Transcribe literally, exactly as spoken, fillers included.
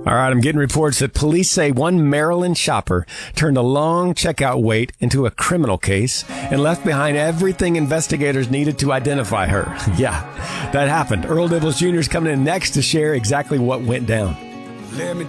All right, I'm getting reports that police say one Maryland shopper turned a long checkout wait into a criminal case and left behind everything investigators needed to identify her. Yeah, that happened. Earl Dibbles Junior is coming in next to share exactly what went down. Let me